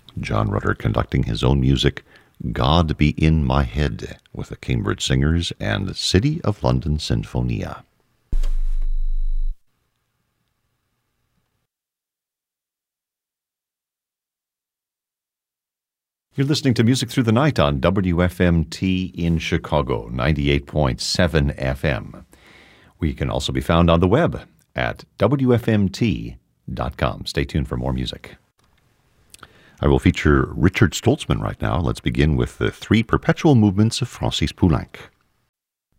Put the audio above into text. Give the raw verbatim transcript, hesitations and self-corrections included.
John Rutter conducting his own music, God Be in My Head, with the Cambridge Singers and City of London Sinfonia. You're listening to Music Through the Night on W F M T in Chicago, ninety-eight point seven F M. We can also be found on the web at W F M T dot com. Stay tuned for more music. I will feature Richard Stoltzman right now. Let's begin with the three perpetual movements of Francis Poulenc.